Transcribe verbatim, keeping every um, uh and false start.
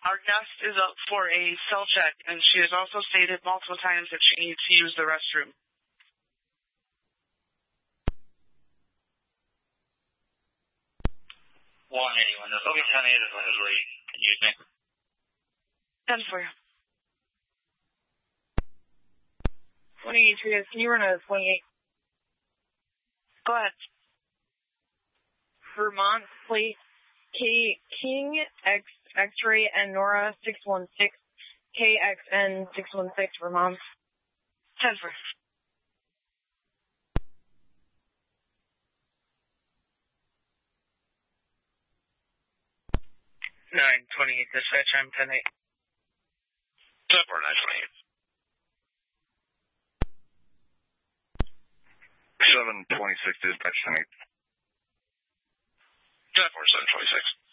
Our guest is up for a cell check, and she has also stated multiple times that she needs to use the restroom. one eighty-one. The Logan County is allegedly using. ten for you. twenty-eight, can you run a twenty-eight? Go ahead. Vermont plate K King X X-ray and Nora six one six K X N six one six Vermont. ten for. nine twenty-eight, dispatch, I'm ten eight. ten four, nine twenty-eight. seven twenty-six, dispatch, ten eight. ten four, seven twenty-six.